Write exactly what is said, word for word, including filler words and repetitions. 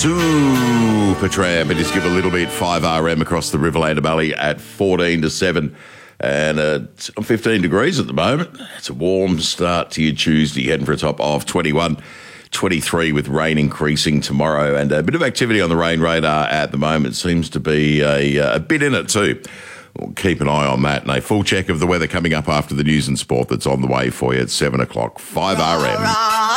Supertramp. It is give a little bit five R M across the Riverland Valley at fourteen to seven. And uh, it's fifteen degrees at the moment. It's a warm start to your Tuesday, heading for a top of twenty-one, twenty-three with rain increasing tomorrow. And a bit of activity on the rain radar at the moment. Seems to be a, a bit in it too. We'll keep an eye on that. And a full check of the weather coming up after the news and sport that's on the way for you at seven o'clock. five R M.